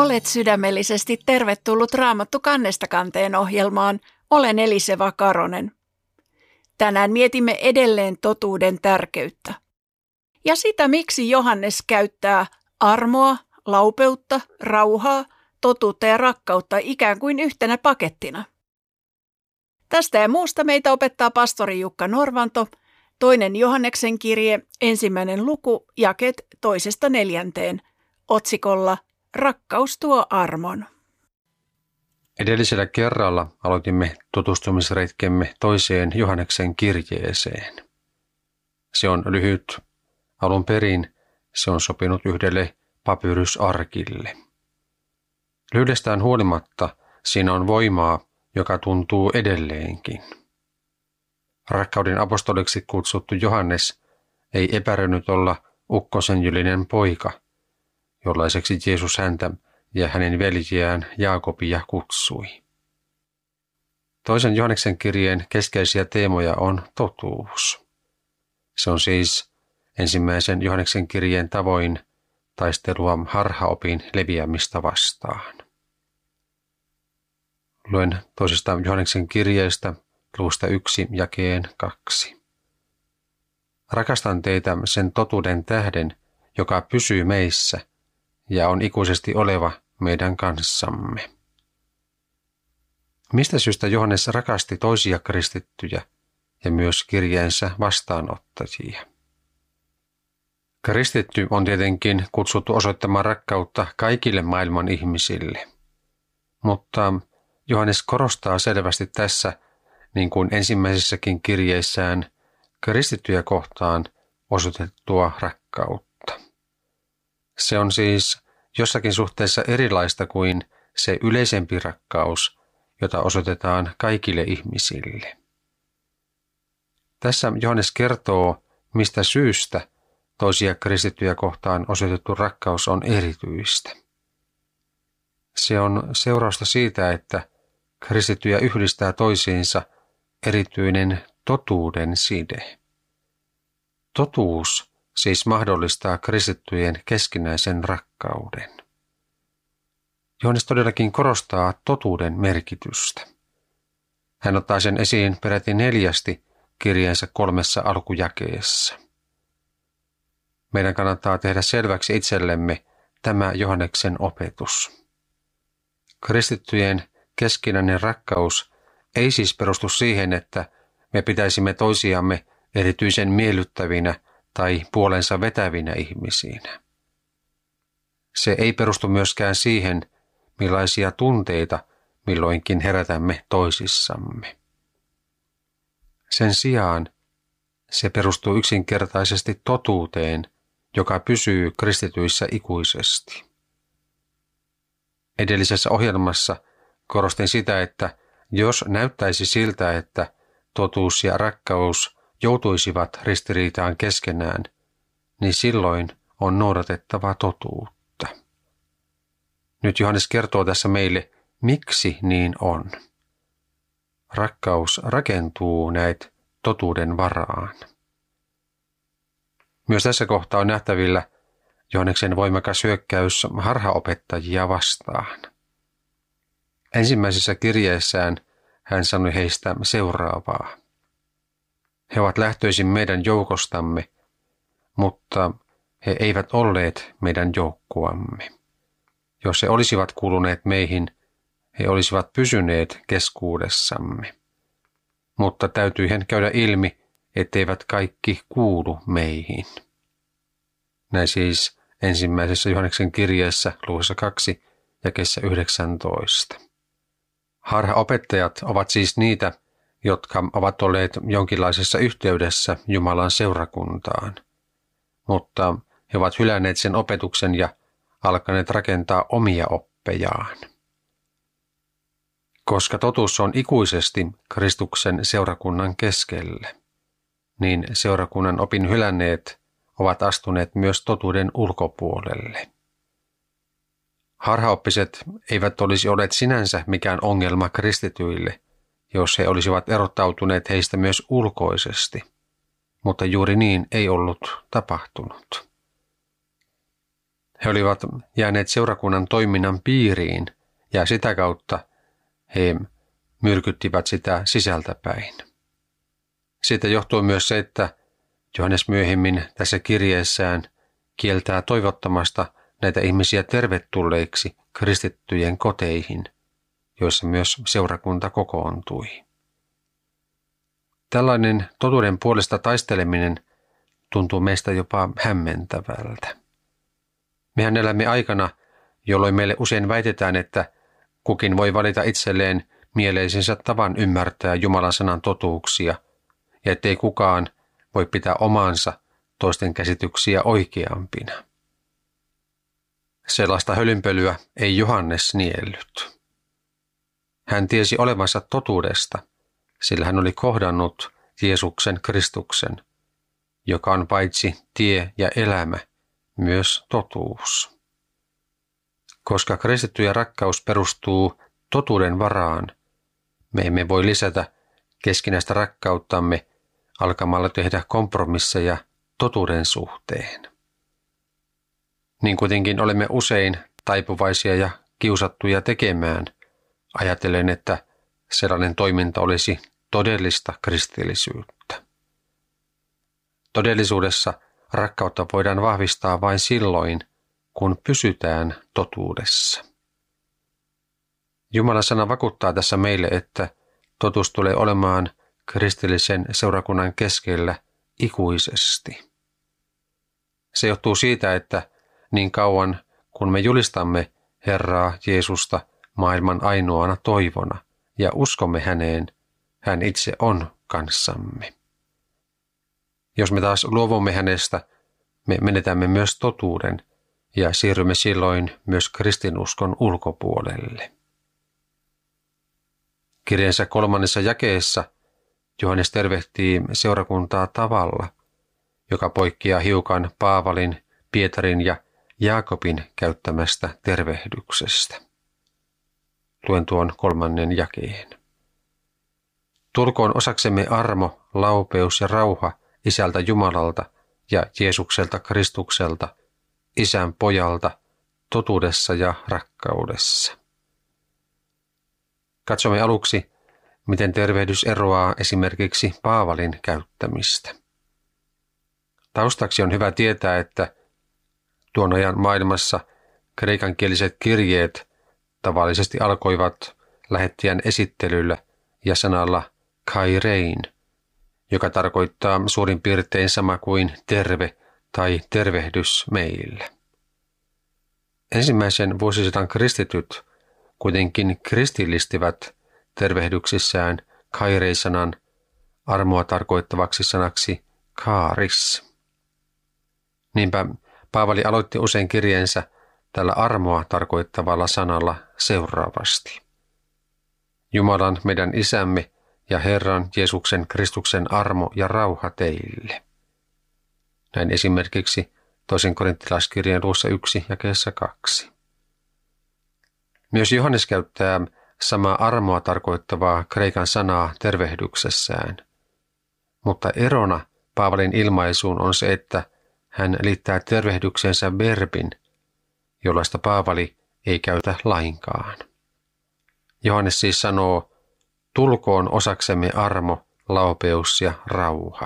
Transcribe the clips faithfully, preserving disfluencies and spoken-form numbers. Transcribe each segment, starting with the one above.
Olet sydämellisesti tervetullut Raamattu kannesta kanteen ohjelmaan. Olen Eliseva Karonen. Tänään mietimme edelleen totuuden tärkeyttä. Ja sitä, miksi Johannes käyttää armoa, laupeutta, rauhaa, totuutta ja rakkautta ikään kuin yhtenä pakettina. Tästä ja muusta meitä opettaa pastori Jukka Norvanto, toinen Johanneksen kirje, ensimmäinen luku, jakeet toisesta neljänteen, otsikolla Rakkaus tuo armon. Edellisellä kerralla aloitimme tutustumisretkemme toiseen Johanneksen kirjeeseen. Se on lyhyt. Alun perin se on sopinut yhdelle papyrysarkille. Lyhyydestään huolimatta siinä on voimaa, joka tuntuu edelleenkin. Rakkauden apostoliksi kutsuttu Johannes ei epäröinyt olla ukkosenjylinen poika, jollaiseksi Jeesus häntä ja hänen veljiään Jaakobia kutsui. Toisen Johanneksen kirjeen keskeisiä teemoja on totuus. Se on siis ensimmäisen Johanneksen kirjeen tavoin taistelua harhaopin leviämistä vastaan. Luen toisesta Johanneksen kirjeestä luvusta yksi jakeen kaksi. Rakastan teitä sen totuuden tähden, joka pysyy meissä ja on ikuisesti oleva meidän kanssamme. Mistä syystä Johannes rakasti toisia kristittyjä ja myös kirjeensä vastaanottajia? Kristitty on tietenkin kutsuttu osoittamaan rakkautta kaikille maailman ihmisille, mutta Johannes korostaa selvästi tässä, niin kuin ensimmäisessäkin kirjeissään, kristittyjä kohtaan osoitettua rakkautta. Se on siis jossakin suhteessa erilaista kuin se yleisempi rakkaus, jota osoitetaan kaikille ihmisille. Tässä Johannes kertoo, mistä syystä toisia kristittyjä kohtaan osoitettu rakkaus on erityistä. Se on seurausta siitä, että kristittyjä yhdistää toisiinsa erityinen totuuden side. Totuus siis mahdollistaa kristittyjen keskinäisen rakkauden. Johannes todellakin korostaa totuuden merkitystä. Hän ottaa sen esiin peräti neljästi kirjeensä kolmessa alkujakeessa. Meidän kannattaa tehdä selväksi itsellemme tämä Johanneksen opetus. Kristittyjen keskinäinen rakkaus ei siis perustu siihen, että me pitäisimme toisiamme erityisen miellyttävinä tai puolensa vetävinä ihmisinä. Se ei perustu myöskään siihen, millaisia tunteita milloinkin herätämme toisissamme. Sen sijaan se perustuu yksinkertaisesti totuuteen, joka pysyy kristityissä ikuisesti. Edellisessä ohjelmassa korostin sitä, että jos näyttäisi siltä, että totuus ja rakkaus joutuisivat ristiriitaan keskenään, niin silloin on noudatettava totuutta. Nyt Johannes kertoo tässä meille, miksi niin on. Rakkaus rakentuu näitä totuuden varaan. Myös tässä kohtaa on nähtävillä Johanneksen voimakas hyökkäys harhaopettajia vastaan. Ensimmäisessä kirjeessään hän sanoi heistä seuraavaa. He ovat lähtöisin meidän joukostamme, mutta he eivät olleet meidän joukkuamme. Jos he olisivat kuuluneet meihin, he olisivat pysyneet keskuudessamme. Mutta täytyihän käydä ilmi, etteivät kaikki kuulu meihin. Näin siis ensimmäisessä Johanneksen kirjeessä luvussa kaksi jakeessa yhdeksäntoista. Harhaopettajat ovat siis niitä, jotka ovat olleet jonkinlaisessa yhteydessä Jumalan seurakuntaan, mutta he ovat hylänneet sen opetuksen ja alkaneet rakentaa omia oppejaan. Koska totuus on ikuisesti Kristuksen seurakunnan keskellä, niin seurakunnan opin hylänneet ovat astuneet myös totuuden ulkopuolelle. Harhaoppiset eivät olisi olleet sinänsä mikään ongelma kristityille, jos he olisivat erottautuneet heistä myös ulkoisesti, mutta juuri niin ei ollut tapahtunut. He olivat jääneet seurakunnan toiminnan piiriin ja sitä kautta he myrkyttivät sitä sisältäpäin. Siitä johtuu myös se, että Johannes myöhemmin tässä kirjeessään kieltää toivottamasta näitä ihmisiä tervetulleiksi kristittyjen koteihin, joissa myös seurakunta kokoontui. Tällainen totuuden puolesta taisteleminen tuntuu meistä jopa hämmentävältä. Mehän elämme aikana, jolloin meille usein väitetään, että kukin voi valita itselleen mieleisensä tavan ymmärtää Jumalan sanan totuuksia, ja ettei kukaan voi pitää omaansa toisten käsityksiä oikeampina. Sellaista hölynpölyä ei Johannes niellyt. Hän tiesi olevansa totuudesta, sillä hän oli kohdannut Jeesuksen Kristuksen, joka on paitsi tie ja elämä, myös totuus. Koska kristittyjen rakkaus perustuu totuuden varaan, me emme voi lisätä keskinäistä rakkauttamme alkamalla tehdä kompromisseja totuuden suhteen. Niin kuitenkin olemme usein taipuvaisia ja kiusattuja tekemään, ajatellen, että sellainen toiminta olisi todellista kristillisyyttä. Todellisuudessa rakkautta voidaan vahvistaa vain silloin, kun pysytään totuudessa. Jumalan sana vakuuttaa tässä meille, että totuus tulee olemaan kristillisen seurakunnan keskellä ikuisesti. Se johtuu siitä, että niin kauan kun me julistamme Herraa Jeesusta maailman ainoana toivona ja uskomme häneen, hän itse on kanssamme. Jos me taas luovumme hänestä, me menetämme myös totuuden ja siirrymme silloin myös kristinuskon ulkopuolelle. Kirjeensä kolmannessa jakeessa Johannes tervehtii seurakuntaa tavalla, joka poikkeaa hiukan Paavalin, Pietarin ja Jaakobin käyttämästä tervehdyksestä. Luen tuon kolmannen jakeen. Tulkoon osaksemme armo, laupeus ja rauha Isältä Jumalalta ja Jeesukselta Kristukselta, Isän pojalta, totuudessa ja rakkaudessa. Katsomme aluksi, miten tervehdys eroaa esimerkiksi Paavalin käyttämistä. Taustaksi on hyvä tietää, että tuon ajan maailmassa kreikankieliset kirjeet tavallisesti alkoivat lähettäjän esittelyllä ja sanalla kairein, joka tarkoittaa suurin piirtein sama kuin terve tai tervehdys meillä. Ensimmäisen vuosisadan kristityt kuitenkin kristillistivät tervehdyksissään kairei-sanan armoa tarkoittavaksi sanaksi kaaris. Niinpä Paavali aloitti usein kirjeensä tällä armoa tarkoittavalla sanalla seuraavasti. Jumalan meidän Isämme ja Herran Jeesuksen Kristuksen armo ja rauha teille. Näin esimerkiksi toisen korinttilaiskirjeen luvussa yksi jakeessa kaksi. Myös Johannes käyttää samaa armoa tarkoittavaa kreikan sanaa tervehdyksessään. Mutta erona Paavalin ilmaisuun on se, että hän liittää tervehdyksensä verbin, jollaista Paavali ei käytä lainkaan. Johannes siis sanoo, tulkoon osaksemme armo, laupeus ja rauha.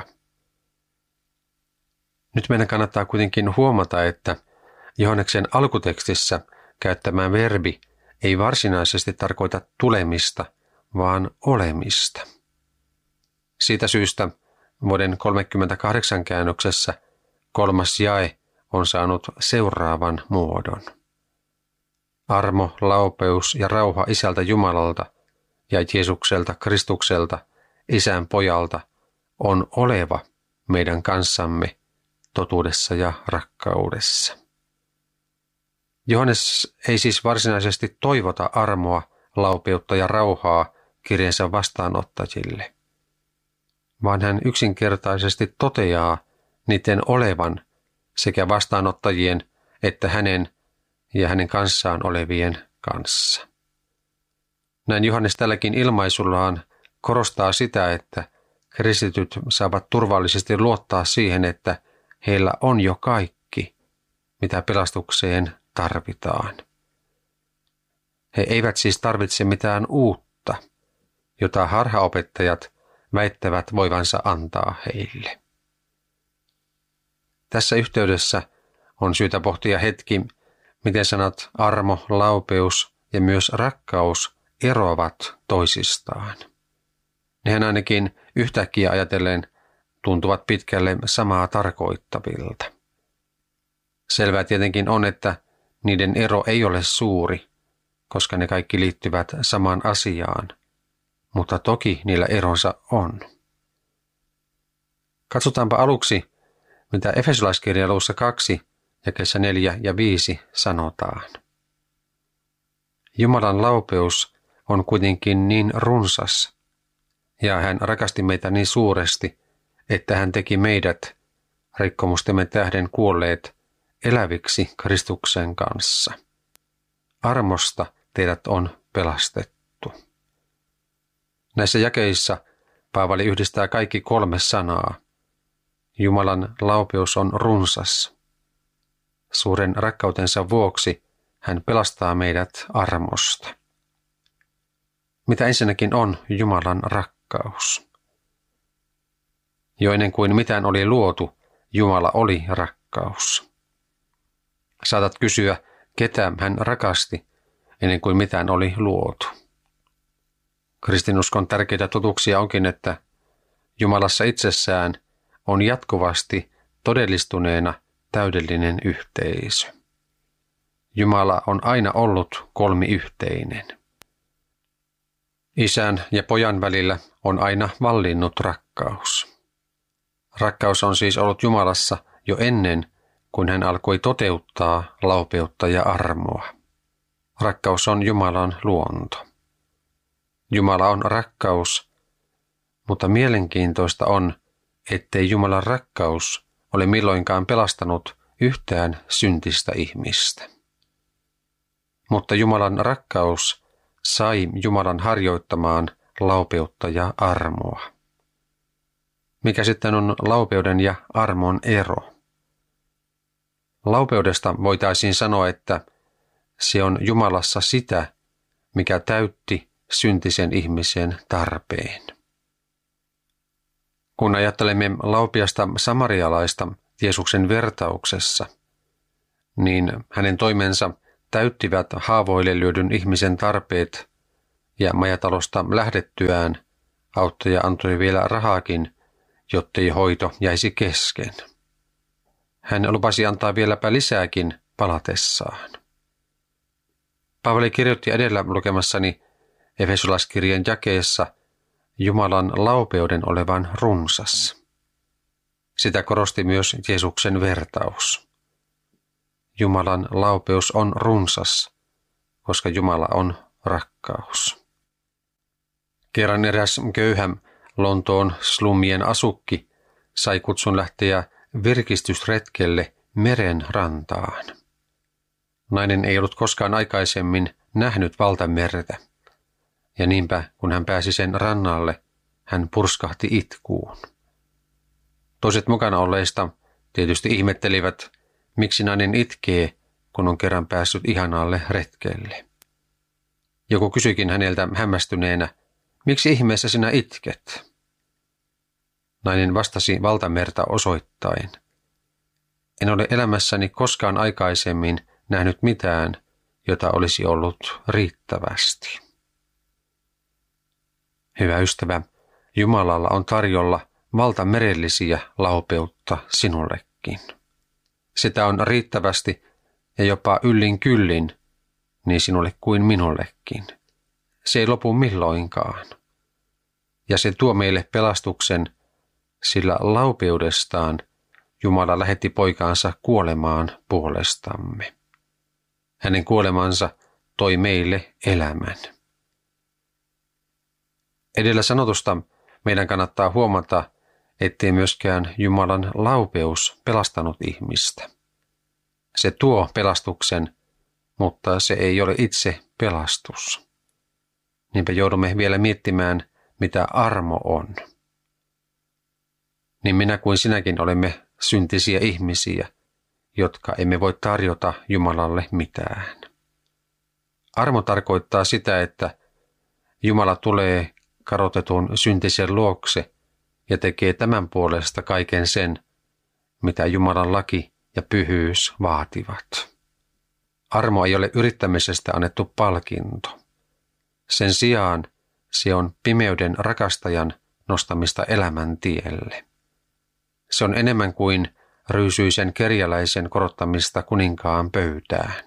Nyt meidän kannattaa kuitenkin huomata, että Johanneksen alkutekstissä käyttämä verbi ei varsinaisesti tarkoita tulemista, vaan olemista. Siitä syystä vuoden kolmekymmentäkahdeksan käännöksessä kolmas jae on saanut seuraavan muodon. Armo, laupeus ja rauha Isältä Jumalalta ja Jeesukselta Kristukselta, Isän pojalta, on oleva meidän kanssamme totuudessa ja rakkaudessa. Johannes ei siis varsinaisesti toivota armoa, laupeutta ja rauhaa kirjeensä vastaanottajille, vaan hän yksinkertaisesti toteaa niiden olevan sekä vastaanottajien että hänen ja hänen kanssaan olevien kanssa. Näin Johannes tälläkin ilmaisullaan korostaa sitä, että kristityt saavat turvallisesti luottaa siihen, että heillä on jo kaikki, mitä pelastukseen tarvitaan. He eivät siis tarvitse mitään uutta, jota harhaopettajat väittävät voivansa antaa heille. Tässä yhteydessä on syytä pohtia hetki, miten sanat armo, laupeus ja myös rakkaus eroavat toisistaan. Nehän ainakin yhtäkkiä ajatellen tuntuvat pitkälle samaa tarkoittavilta. Selvää tietenkin on, että niiden ero ei ole suuri, koska ne kaikki liittyvät samaan asiaan, mutta toki niillä eronsa on. Katsotaanpa aluksi, mitä Efesolaiskirjan luvussa kaksi, jakeissa neljä ja viisi sanotaan. Jumalan laupeus on kuitenkin niin runsas, ja hän rakasti meitä niin suuresti, että hän teki meidät, rikkomustemme tähden kuolleet, eläviksi Kristuksen kanssa. Armosta teidät on pelastettu. Näissä jakeissa Paavali yhdistää kaikki kolme sanaa. Jumalan laupeus on runsas. Suuren rakkautensa vuoksi hän pelastaa meidät armosta. Mitä ensinnäkin on Jumalan rakkaus? Jo ennen kuin mitään oli luotu, Jumala oli rakkaus. Saatat kysyä, ketä hän rakasti ennen kuin mitään oli luotu. Kristinuskon tärkeitä totuuksia onkin, että Jumalassa itsessään on jatkuvasti todellistuneena täydellinen yhteisö. Jumala on aina ollut kolmiyhteinen. Isän ja pojan välillä on aina vallinnut rakkaus. Rakkaus on siis ollut Jumalassa jo ennen, kuin hän alkoi toteuttaa laupeutta ja armoa. Rakkaus on Jumalan luonto. Jumala on rakkaus, mutta mielenkiintoista on, ettei Jumalan rakkaus ole milloinkaan pelastanut yhtään syntistä ihmistä. Mutta Jumalan rakkaus sai Jumalan harjoittamaan laupeutta ja armoa. Mikä sitten on laupeuden ja armon ero? Laupeudesta voitaisiin sanoa, että se on Jumalassa sitä, mikä täytti syntisen ihmisen tarpeen. Kun ajattelemme laupiasta samarialaista Jeesuksen vertauksessa, niin hänen toimensa täyttivät haavoille lyödyn ihmisen tarpeet, ja majatalosta lähdettyään auttaja antoi vielä rahaakin, jottei hoito jäisi kesken. Hän lupasi antaa vieläpä lisääkin palatessaan. Paavali kirjoitti edellä lukemassani Efesolaiskirjan jakeessa Jumalan laupeuden olevan runsas. Sitä korosti myös Jeesuksen vertaus. Jumalan laupeus on runsas, koska Jumala on rakkaus. Kerran eräs köyhä Lontoon slummien asukki sai kutsun lähteä virkistysretkelle meren rantaan. Nainen ei ollut koskaan aikaisemmin nähnyt valtamerta, ja niinpä kun hän pääsi sen rannalle, hän purskahti itkuun. Toiset mukana olleista tietysti ihmettelivät, miksi nainen itkee, kun on kerran päässyt ihanalle retkelle. Joku kysyikin häneltä hämmästyneenä, miksi ihmeessä sinä itket? Nainen vastasi valtamerta osoittain. En ole elämässäni koskaan aikaisemmin nähnyt mitään, jota olisi ollut riittävästi. Hyvä ystävä, Jumalalla on tarjolla valtamerellisiä laupeutta sinullekin. Sitä on riittävästi ja jopa yllin kyllin, niin sinulle kuin minullekin. Se ei lopu milloinkaan. Ja se tuo meille pelastuksen, sillä laupeudestaan Jumala lähetti poikaansa kuolemaan puolestamme. Hänen kuolemansa toi meille elämän. Edellä sanotusta meidän kannattaa huomata, ettei myöskään Jumalan laupeus pelastanut ihmistä. Se tuo pelastuksen, mutta se ei ole itse pelastus. Niinpä joudumme vielä miettimään, mitä armo on. Niin minä kuin sinäkin olemme syntisiä ihmisiä, jotka emme voi tarjota Jumalalle mitään. Armo tarkoittaa sitä, että Jumala tulee kadotetun syntisen luokse ja tekee tämän puolesta kaiken sen, mitä Jumalan laki ja pyhyys vaativat. Armo ei ole yrittämisestä annettu palkinto. Sen sijaan se on pimeyden rakastajan nostamista elämän tielle. Se on enemmän kuin ryysyisen kerjäläisen korottamista kuninkaan pöytään.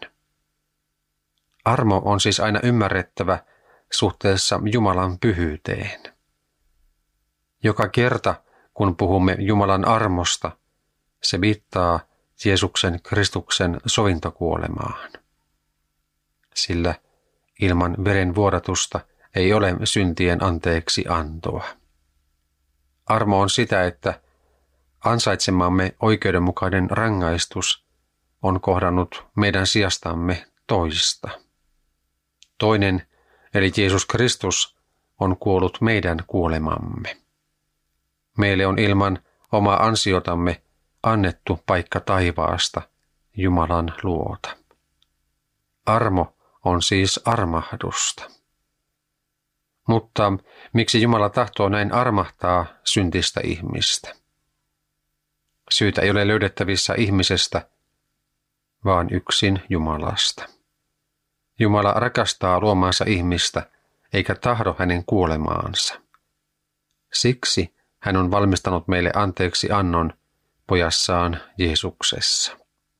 Armo on siis aina ymmärrettävä suhteessa Jumalan pyhyyteen. Joka kerta, kun puhumme Jumalan armosta, se viittaa Jeesuksen Kristuksen sovintokuolemaan. Sillä ilman veren vuodatusta ei ole syntien anteeksi antoa. Armo on sitä, että ansaitsemamme oikeudenmukainen rangaistus on kohdannut meidän sijastamme toista. Toinen, eli Jeesus Kristus, on kuollut meidän kuolemamme. Meille on ilman omaa ansiotamme annettu paikka taivaasta, Jumalan luota. Armo on siis armahdusta. Mutta miksi Jumala tahtoo näin armahtaa syntistä ihmistä? Syytä ei ole löydettävissä ihmisestä, vaan yksin Jumalasta. Jumala rakastaa luomaansa ihmistä, eikä tahdo hänen kuolemaansa. Siksi hän on valmistanut meille anteeksi annon pojassaan Jeesuksessa.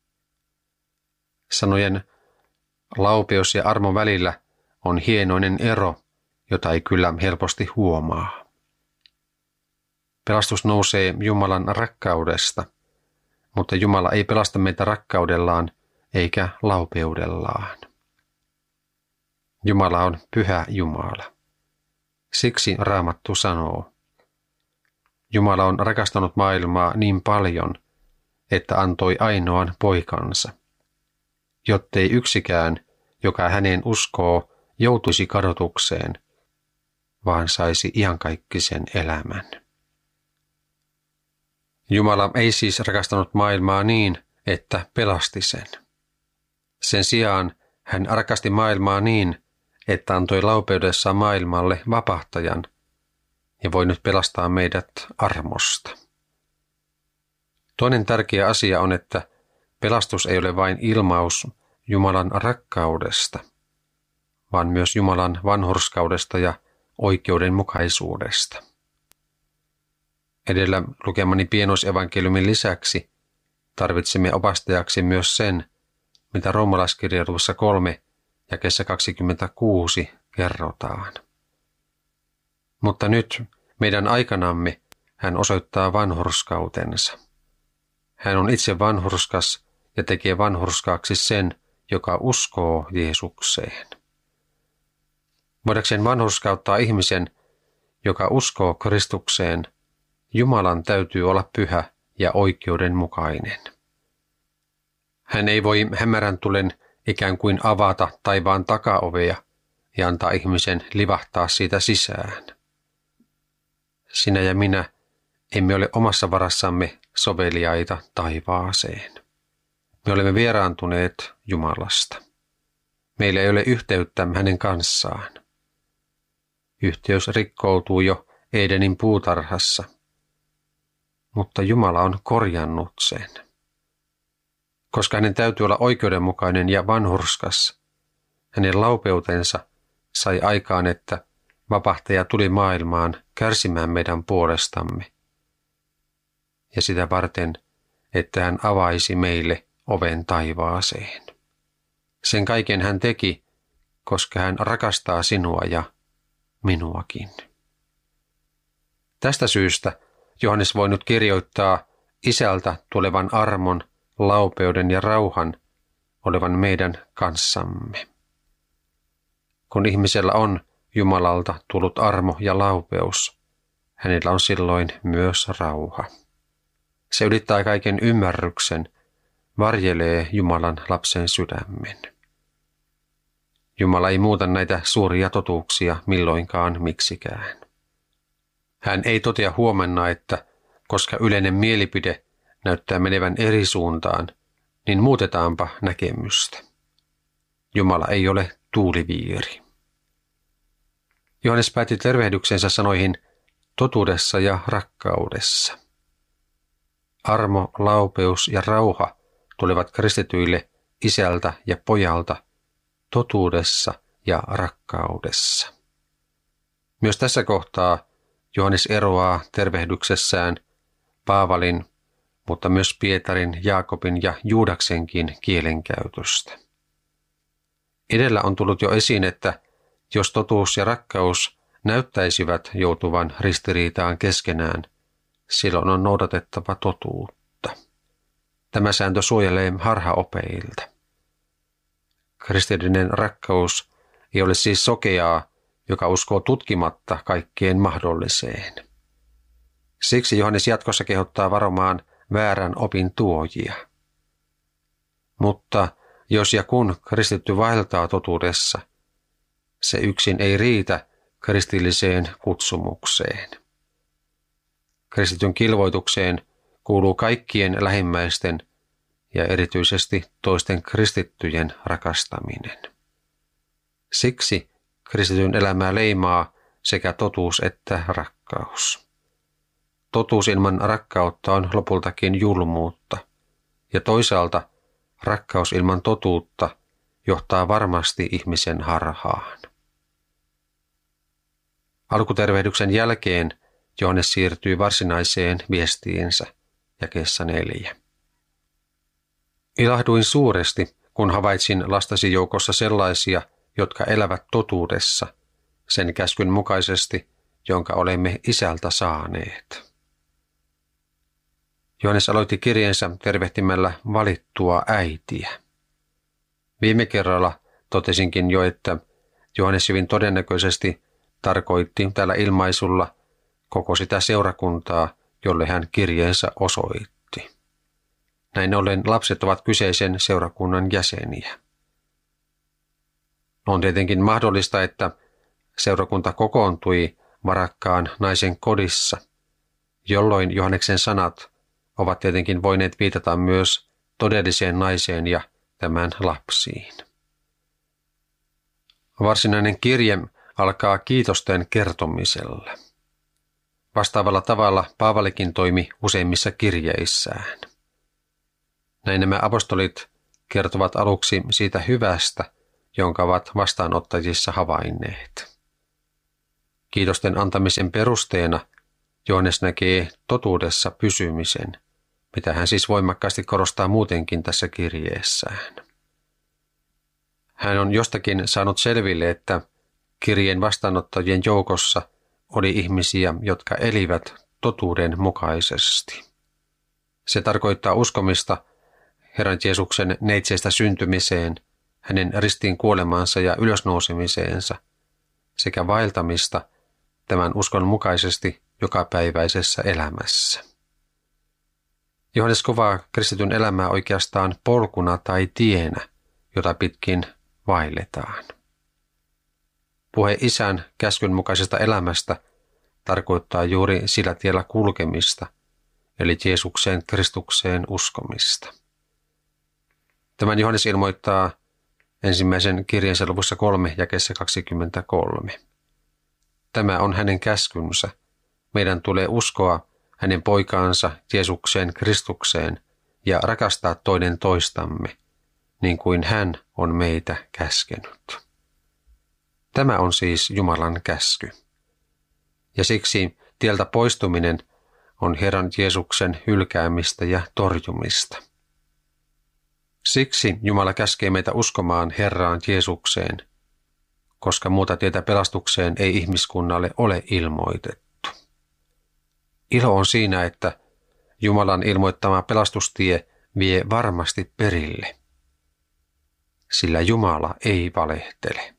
Sanojen laupeus ja armo välillä on hienoinen ero, jota ei kyllä helposti huomaa. Pelastus nousee Jumalan rakkaudesta, mutta Jumala ei pelasta meitä rakkaudellaan eikä laupeudellaan. Jumala on pyhä Jumala. Siksi Raamattu sanoo, Jumala on rakastanut maailmaa niin paljon, että antoi ainoan poikansa, jottei yksikään, joka häneen uskoo, joutuisi kadotukseen, vaan saisi iankaikkisen elämän. Jumala ei siis rakastanut maailmaa niin, että pelasti sen. Sen sijaan hän rakasti maailmaa niin, että antoi laupeudessaan maailmalle vapahtajan ja voi nyt pelastaa meidät armosta. Toinen tärkeä asia on, että pelastus ei ole vain ilmaus Jumalan rakkaudesta, vaan myös Jumalan vanhurskaudesta ja oikeudenmukaisuudesta. Edellä lukemani pienoisevankeliumin lisäksi tarvitsemme opastajaksi myös sen, mitä roomalaiskirjan luvussa kolme jakeessa kaksikymmentäkuusi kerrotaan. Mutta nyt meidän aikanamme hän osoittaa vanhurskautensa. Hän on itse vanhurskas ja tekee vanhurskaaksi sen, joka uskoo Jeesukseen. Voidakseen vanhurskauttaa ihmisen, joka uskoo Kristukseen, Jumalan täytyy olla pyhä ja oikeudenmukainen. Hän ei voi hämärän tulen ikään kuin avata taivaan takaovea ja antaa ihmisen livahtaa siitä sisään. Sinä ja minä emme ole omassa varassamme soveliaita taivaaseen. Me olemme vieraantuneet Jumalasta. Meillä ei ole yhteyttä hänen kanssaan. Yhteys rikkoutuu jo Edenin puutarhassa, mutta Jumala on korjannut sen. Koska hänen täytyy olla oikeudenmukainen ja vanhurskas, hänen laupeutensa sai aikaan, että vapahtaja tuli maailmaan kärsimään meidän puolestamme. Ja sitä varten, että hän avaisi meille oven taivaaseen. Sen kaiken hän teki, koska hän rakastaa sinua ja minuakin. Tästä syystä Johannes voi nyt kirjoittaa Isältä tulevan armon, laupeuden ja rauhan olevan meidän kanssamme. Kun ihmisellä on Jumalalta tullut armo ja laupeus, hänellä on silloin myös rauha. Se ylittää kaiken ymmärryksen, varjelee Jumalan lapsen sydämen. Jumala ei muuta näitä suuria totuuksia milloinkaan miksikään. Hän ei totea huomenna, että koska yleinen mielipide näyttää menevän eri suuntaan, niin muutetaanpa näkemystä. Jumala ei ole tuuliviiri. Johannes päätti tervehdyksensä sanoihin totuudessa ja rakkaudessa. Armo, laupeus ja rauha tulevat kristityille isältä ja pojalta totuudessa ja rakkaudessa. Myös tässä kohtaa Johannes eroaa tervehdyksessään Paavalin, mutta myös Pietarin, Jaakobin ja Juudaksenkin kielenkäytöstä. Edellä on tullut jo esiin, että jos totuus ja rakkaus näyttäisivät joutuvan ristiriitaan keskenään, silloin on noudatettava totuutta. Tämä sääntö suojelee harhaopeilta. Kristillinen rakkaus ei ole siis sokeaa, joka uskoo tutkimatta kaikkeen mahdolliseen. Siksi Johannes jatkossa kehottaa varomaan väärän opin tuojia. Mutta jos ja kun kristitty vaeltaa totuudessa, se yksin ei riitä kristilliseen kutsumukseen. Kristityn kilvoitukseen kuuluu kaikkien lähimmäisten ja erityisesti toisten kristittyjen rakastaminen. Siksi kristityn elämää leimaa sekä totuus että rakkaus. Totuus ilman rakkautta on lopultakin julmuutta, ja toisaalta rakkaus ilman totuutta johtaa varmasti ihmisen harhaan. Alkutervehdyksen jälkeen Johannes siirtyy varsinaiseen viestiinsä jakeessa neljä. Ilahduin suuresti, kun havaitsin lastasi joukossa sellaisia, jotka elävät totuudessa, sen käskyn mukaisesti, jonka olemme isältä saaneet. Johannes aloitti kirjeensä tervehtimällä valittua äitiä. Viime kerralla totesinkin jo, että Johannes hyvin todennäköisesti tarkoitti tällä ilmaisulla koko sitä seurakuntaa, jolle hän kirjeensä osoitti. Näin ollen lapset ovat kyseisen seurakunnan jäseniä. On tietenkin mahdollista, että seurakunta kokoontui varakkaan naisen kodissa, jolloin Johanneksen sanat ovat tietenkin voineet viitata myös todelliseen naiseen ja tämän lapsiin. Varsinainen kirje alkaa kiitosten kertomisella. Vastaavalla tavalla Paavalikin toimi useimmissa kirjeissään. Näin nämä apostolit kertovat aluksi siitä hyvästä, jonka ovat vastaanottajissa havainneet. Kiitosten antamisen perusteena Johannes näkee totuudessa pysymisen, mitä hän siis voimakkaasti korostaa muutenkin tässä kirjeessään. Hän on jostakin saanut selville, että kirjeen vastaanottajien joukossa oli ihmisiä, jotka elivät totuuden mukaisesti. Se tarkoittaa uskomista Herran Jeesuksen neitseestä syntymiseen, hänen ristiin kuolemaansa ja ylösnousemiseensa sekä vaeltamista tämän uskon mukaisesti jokapäiväisessä elämässä. Johannes kuvaa kristityn elämää oikeastaan polkuna tai tienä, jota pitkin vaelletaan. Puhe isän käskyn mukaisesta elämästä tarkoittaa juuri sillä tiellä kulkemista, eli Jeesukseen Kristukseen uskomista. Tämän Johannes ilmoittaa ensimmäisen kirjeensä luvussa kolme jakeessa kaksikymmentäkolme. Tämä on hänen käskynsä. Meidän tulee uskoa hänen poikaansa Jeesukseen Kristukseen ja rakastaa toinen toistamme, niin kuin hän on meitä käskenyt. Tämä on siis Jumalan käsky. Ja siksi tieltä poistuminen on Herran Jeesuksen hylkäämistä ja torjumista. Siksi Jumala käskee meitä uskomaan Herraan Jeesukseen, koska muuta tietä pelastukseen ei ihmiskunnalle ole ilmoitettu. Ilo on siinä, että Jumalan ilmoittama pelastustie vie varmasti perille, sillä Jumala ei valehtele.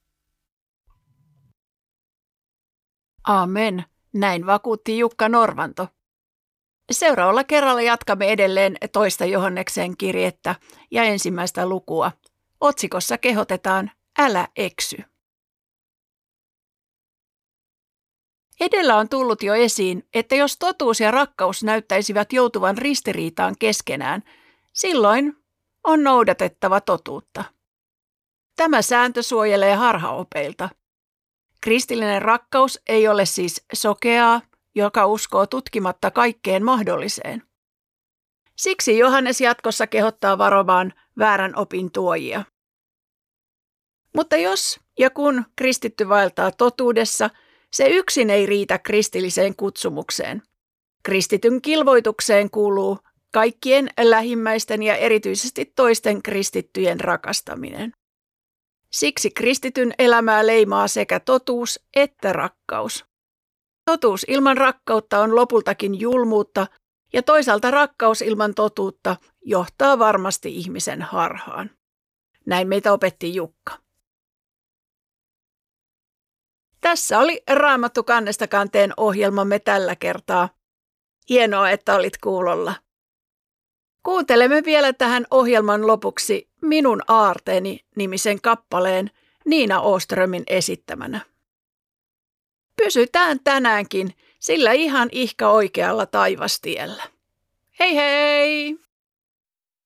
Amen. Näin vakuutti Jukka Norvanto. Seuraavalla kerralla jatkamme edelleen toista Johanneksen kirjettä ja ensimmäistä lukua. Otsikossa kehotetaan Älä eksy. Edellä on tullut jo esiin, että jos totuus ja rakkaus näyttäisivät joutuvan ristiriitaan keskenään, silloin on noudatettava totuutta. Tämä sääntö suojelee harhaopeilta. Kristillinen rakkaus ei ole siis sokeaa, joka uskoo tutkimatta kaikkeen mahdolliseen. Siksi Johannes jatkossa kehottaa varomaan väärän opin tuojia. Mutta jos ja kun kristitty vaeltaa totuudessa, se yksin ei riitä kristilliseen kutsumukseen. Kristityn kilvoitukseen kuuluu kaikkien lähimmäisten ja erityisesti toisten kristittyjen rakastaminen. Siksi kristityn elämää leimaa sekä totuus että rakkaus. Totuus ilman rakkautta on lopultakin julmuutta, ja toisaalta rakkaus ilman totuutta johtaa varmasti ihmisen harhaan. Näin meitä opetti Jukka. Tässä oli Raamattu kannesta kanteen ohjelmamme tällä kertaa. Hienoa, että olit kuulolla. Kuuntelemme vielä tähän ohjelman lopuksi Minun aarteeni -nimisen kappaleen Niina Åströmin esittämänä. Pysytään tänäänkin sillä ihan ihka oikealla taivastiellä. Hei hei!